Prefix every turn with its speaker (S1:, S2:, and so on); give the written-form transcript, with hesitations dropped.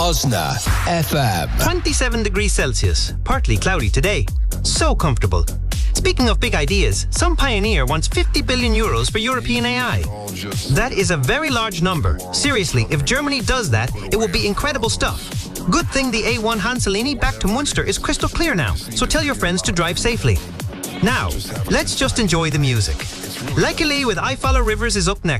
S1: Osna FM.
S2: 27 degrees Celsius, partly cloudy today. So comfortable. Speaking of big ideas, some pioneer wants 50 billion euros for European AI. That is a very large number. Seriously, if Germany does that, it will be incredible stuff. Good thing the A1 Hanselini back to Munster is crystal clear now, so tell your friends to drive safely. Now, let's just enjoy the music. Luckily with I Follow Rivers is up next.